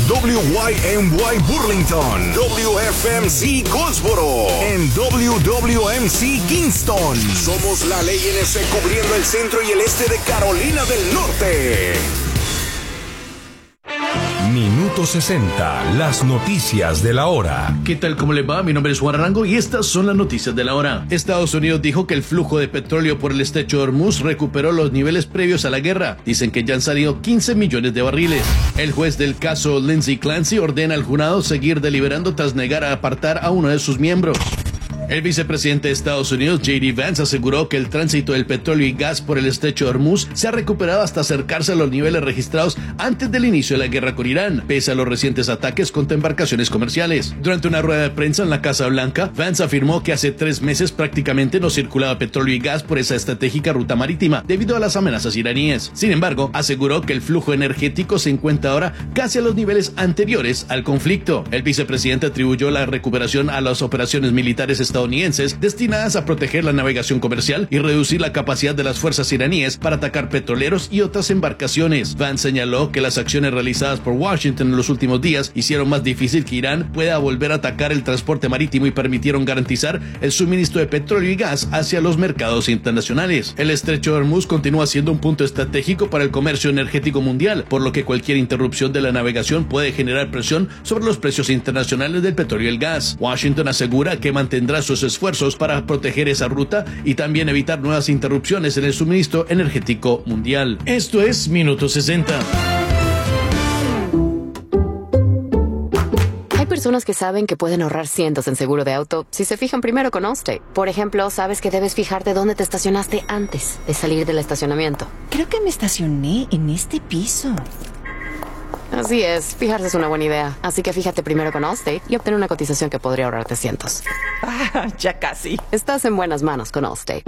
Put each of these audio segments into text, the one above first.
WYMY Burlington, WFMC Goldsboro, en WWMC Kingston. Somos la Ley NC cubriendo el centro y el este de Carolina del Norte. Minuto 60, las noticias de la hora. ¿Qué tal? ¿Cómo les va? Mi nombre es Juan Arango y estas son las noticias de la hora. Estados Unidos dijo que el flujo de petróleo por el estrecho de Hormuz recuperó los niveles previos a la guerra. Dicen que ya han salido 15 millones de barriles. El juez del caso Lindsey Clancy ordena al jurado seguir deliberando tras negar a apartar a uno de sus miembros. El vicepresidente de Estados Unidos, J.D. Vance, aseguró que el tránsito del petróleo y gas por el estrecho de Hormuz se ha recuperado hasta acercarse a los niveles registrados antes del inicio de la guerra con Irán, pese a los recientes ataques contra embarcaciones comerciales. Durante una rueda de prensa en la Casa Blanca, Vance afirmó que hace 3 meses prácticamente no circulaba petróleo y gas por esa estratégica ruta marítima, debido a las amenazas iraníes. Sin embargo, aseguró que el flujo energético se encuentra ahora casi a los niveles anteriores al conflicto. El vicepresidente atribuyó la recuperación a las operaciones militares estadounidenses destinadas a proteger la navegación comercial y reducir la capacidad de las fuerzas iraníes para atacar petroleros y otras embarcaciones. Vance señaló que las acciones realizadas por Washington en los últimos días hicieron más difícil que Irán pueda volver a atacar el transporte marítimo y permitieron garantizar el suministro de petróleo y gas hacia los mercados internacionales. El estrecho de Hormuz continúa siendo un punto estratégico para el comercio energético mundial, por lo que cualquier interrupción de la navegación puede generar presión sobre los precios internacionales del petróleo y el gas. Washington asegura que mantendrá sus esfuerzos para proteger esa ruta y también evitar nuevas interrupciones en el suministro energético mundial. Esto es Minuto 60. Hay personas que saben que pueden ahorrar cientos en seguro de auto si se fijan primero con Allstate. Por ejemplo, sabes que debes fijarte dónde te estacionaste antes de salir del estacionamiento. Creo que me estacioné en este piso. Así es, fijarse es una buena idea. Así que fíjate primero con Allstate y obtén una cotización que podría ahorrarte cientos. Ah, ya casi. Estás en buenas manos con Allstate.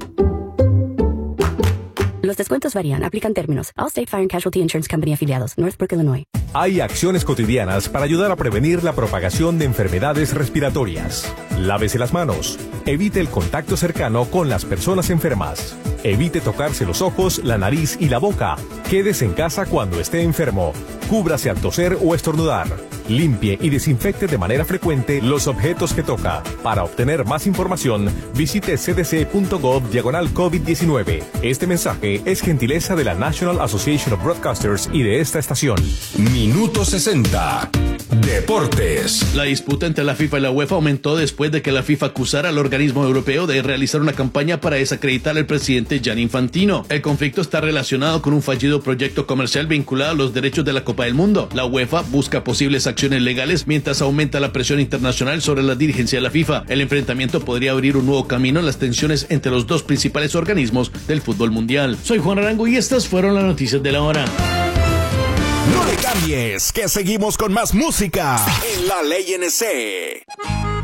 Los descuentos varían. Aplican términos. Allstate Fire and Casualty Insurance Company afiliados. Northbrook, Illinois. Hay acciones cotidianas para ayudar a prevenir la propagación de enfermedades respiratorias. Lávese las manos. Evite el contacto cercano con las personas enfermas. Evite tocarse los ojos, la nariz y la boca. Quédese en casa cuando esté enfermo. Cúbrase al toser o estornudar. Limpie y desinfecte de manera frecuente los objetos que toca. Para obtener más información, visite cdc.gov/COVID-19. Este mensaje es gentileza de la National Association of Broadcasters y de esta estación. Minuto 60. Deportes. La disputa entre la FIFA y la UEFA aumentó después de que la FIFA acusara al organismo europeo de realizar una campaña para desacreditar al presidente Gianni Infantino. El conflicto está relacionado con un fallido proyecto comercial vinculado a los derechos de la Copa del Mundo. La UEFA busca posibles acciones legales mientras aumenta la presión internacional sobre la dirigencia de la FIFA. El enfrentamiento podría abrir un nuevo camino en las tensiones entre los dos principales organismos del fútbol mundial. Soy Juan Arango y estas fueron las noticias de la hora. No le cambies, que seguimos con más música en La Ley NC.